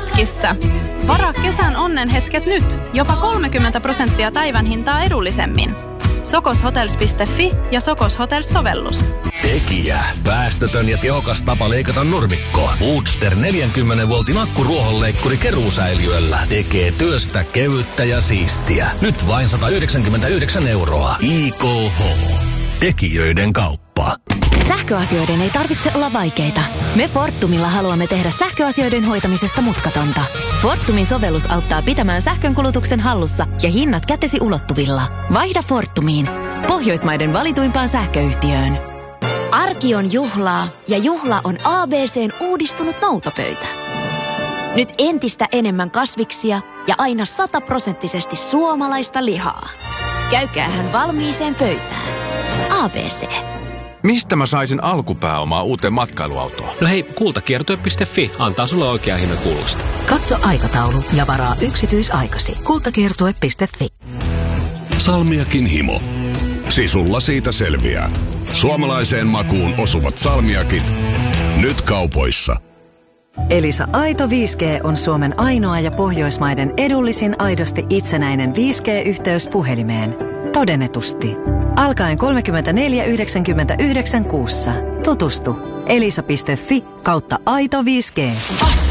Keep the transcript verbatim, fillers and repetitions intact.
hetkissä. Varaa kesän onnenhetket nyt. Jopa kolmekymmentä prosenttia päivän hintaa edullisemmin. sokoshotels piste fi ja Sokos Hotels-sovellus. Tekijä. Päästötön ja tehokas tapa leikata nurmikko. Woodster neljänkymmenen voltin akkuruohonleikkuri keruusäiliöllä tekee työstä kevyttä ja siistiä. Nyt vain sata yhdeksänkymmentäyhdeksän euroa. I K H. Tekijöiden kauppa. Sähköasioiden ei tarvitse olla vaikeita. Me Fortumilla haluamme tehdä sähköasioiden hoitamisesta mutkatonta. Fortumin sovellus auttaa pitämään sähkönkulutuksen hallussa ja hinnat kätesi ulottuvilla. Vaihda Fortumiin. Pohjoismaiden valituimpaan sähköyhtiöön. Arki on juhlaa ja juhla on A B C:n uudistunut noutopöytä. Nyt entistä enemmän kasviksia ja aina sataprosenttisesti suomalaista lihaa. Käykäähän valmiiseen pöytään. A B C. Mistä mä saisin alkupääomaa uuteen matkailuautoon? No hei, kultakiertue piste fi antaa sulle oikea hinnan kullasta. Katso aikataulu ja varaa yksityisaikasi. kultakiertue piste fi. Salmiakin himo. Sisulla siitä selviää. Suomalaiseen makuun osuvat salmiakit. Nyt kaupoissa. Elisa Aito viisi G on Suomen ainoa ja Pohjoismaiden edullisin aidosti itsenäinen viisi G-yhteys puhelimeen. Todennetusti. Alkaen kolmekymmentäneljä yhdeksänkymmentäyhdeksän kuussa. Tutustu. elisa piste fi kautta aito viisi G.